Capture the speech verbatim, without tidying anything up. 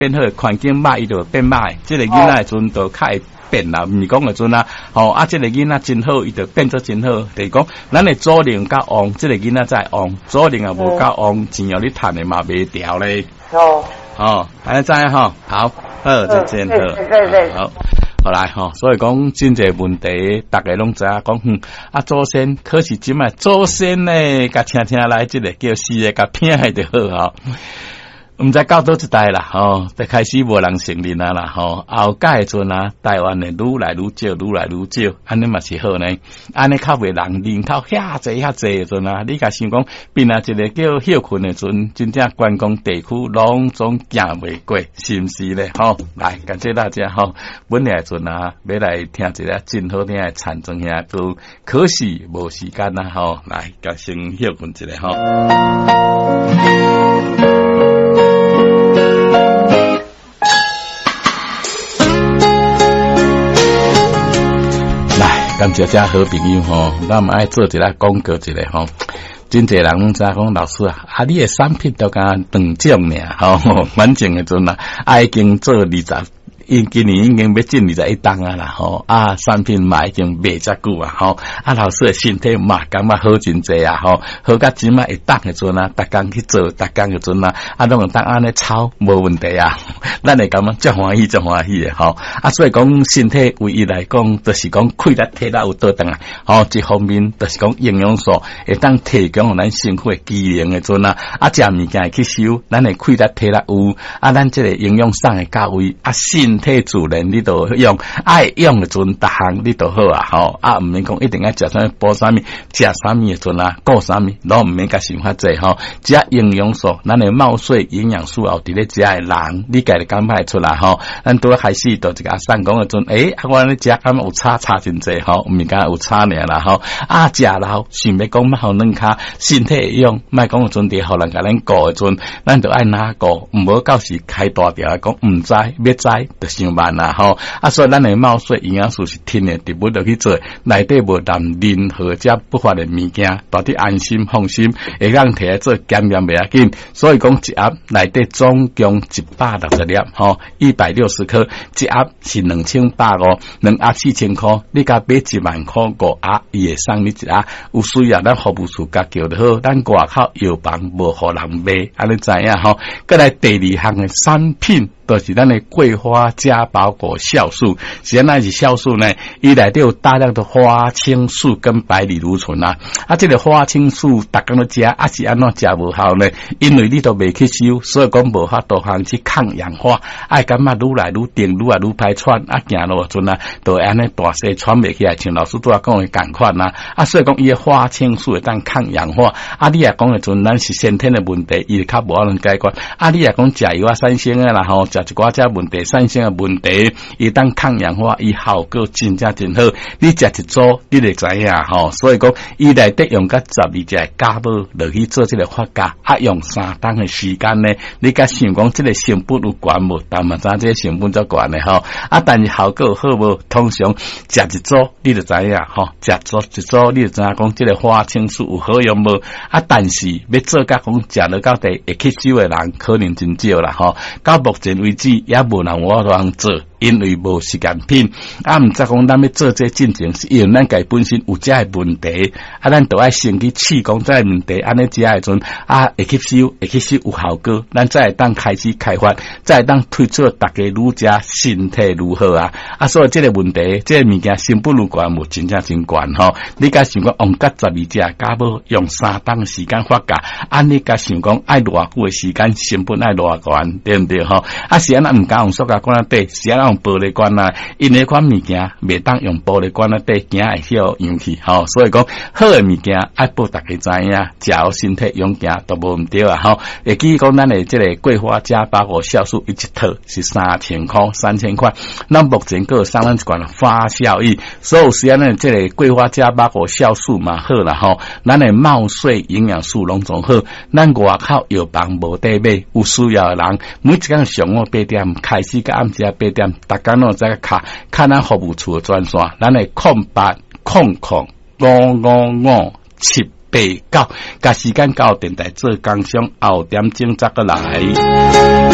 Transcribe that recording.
变好，环境歹伊就变歹，即、这个囡仔阵就较会变啦，毋是讲个阵啊，吼、哦、啊，即、这个囡仔真好，伊就变做真好。就是讲，咱的祖灵甲旺，即、这个囡仔再旺，祖灵也无甲旺，钱要你趁的嘛袂掉咧。 哦， 哦，安尼知影吼，好，好，再见，好， 对对， 好。好来吼、哦，所以讲真侪问题，大家拢知影讲，哼，啊祖先可是即卖祖先呢，甲听听来，即、这个叫死的，甲拼的就好吼。毋知到倒一代啦，吼，就开始无人承认啊啦，吼，后届诶阵啊，台湾诶愈来愈少，愈来愈少，安尼嘛是好呢，安尼较袂人人口遐济遐济诶阵啊，你甲想讲，边啊一个叫休困诶阵，真正观光地区拢总行袂过，是毋是咧？吼，来感谢大家吼，本来阵啊，要来听一个真好听诶田庄兄歌，可惜无时间啦，吼，来甲先休困一下吼。感谢遮好朋友吼，咱嘛爱做一个广告一个吼，真侪人拢知讲老师啊，啊你诶产品都敢两种尔吼，反正诶阵啊，啊已经做二十。因今年已经要进二十一档啊啦吼，啊产品嘛已经卖遮久啊吼，啊老师诶身体嘛感觉好真济啊吼，好甲即摆会当诶阵啊，逐工去做，逐工诶阵啊，啊拢会当安尼操无问题啊，咱会感觉足欢喜足欢喜诶吼，啊所以讲身体唯一来讲，就是讲气力体力有倒转啊，吼一方面就是讲营养素会当提供互咱身体诶机能诶阵啊，啊食物件会去收，咱诶气力体力有，啊咱即个营养上诶到位，啊身体自然你都用，爱用的阵，逐项你都好啊，吼啊，唔免讲一定要食啥补啥物，食啥物的阵啊，顾啥物，拢唔免甲想法济吼。只要营养素，咱的毛水营养素后伫咧食的人，你家己感觉出来吼。咱拄开始到一个阿三讲的阵，诶、欸，啊，我咧食感觉有差差真济吼，唔是讲有差尔啦吼。啊，食老想要讲莫互软骹，身体会用，莫讲个阵伫互人甲咱顾的阵，咱就爱哪顾，唔好到时开大条讲唔知要知，就伤慢啦吼。啊，所以咱的毛水营养素是天的，直本就去做，内底无含任何遮不法的物件，到底安心放心，会当摕来做检验袂要紧。所以讲一盒内底总共一百六十粒吼，一百六十颗，一盒是两千八五，两盒四千块，你甲买一万块五盒，伊会送你一盒。有需要咱服务处甲叫就好，咱外口药房无互人卖，安尼知影吼。再来第二项的产品。就是咱的桂花加保果酵素，实际上是酵素呢，伊内底有大量的花青素跟白藜芦醇啊。啊，这个花青素逐工都食，啊是安怎食无效呢？因为你都未去收，所以讲无法度通去抗氧化，爱感觉愈来愈重，愈来愈歹喘，啊行路阵啊，都安尼大细喘袂起来，像老师拄仔讲的共款呐。啊，所以讲伊的花青素会当抗氧化，啊你也讲的阵，咱是先天的问题，伊较无可能解决。啊，你也讲食油啊、三星的啦吼。一寡只问题，产生的问题，伊当抗氧化，伊效果真正真好。你食一组，你就知影吼。所以讲，伊内底用甲十二只酵母落去做这个发酵，啊，用三档的时间呢，你甲想讲这个成本有悬无？但嘛知这个成本足悬的吼。啊，但是效果好无？通常食一组，你就知影吼。食组一组，你就知影讲这个花青素有好用无？啊，但是要做甲讲食落到底会吸收的人，可能真少啦吼。到目前为止也无人我通做，因为无时间品。啊，毋知讲咱要做这进程，是因为咱家本身有遮个问题，啊，咱都爱先去试讲这个问题，安尼食的阵啊会吸收，会吸收有效果，咱再会当开始开发，再会当推出大家愈食身体如何啊？啊，所以这个问题，这个物件成本愈悬，无真正真悬吼。你甲想讲用甲十二只酵母用三档时间发酵，安尼甲想讲爱偌久的时间，成本爱偌悬，对毋对吼？啊，是安那毋敢用塑胶罐啊底，是安那用玻璃罐啊，因为款物件袂当用玻璃罐啊底，惊会晓氧气吼。所以讲好的物件爱报大家知影，食好身体用行都无毋对啊吼。会记讲咱的这个桂花加八果酵素一套是三千块，三千块。咱目前个送咱一罐发酵液，所有时安呢这个桂花加八果酵素嘛好啦吼。咱的毛水营养素拢总好，咱外口药房无得买，有需要的人每一工上午八点开始，到暗时八点，逐工拢在卡看咱服务处的专线，咱的空八空空五五五七八九，甲时间到电台做工商后点钟则个来。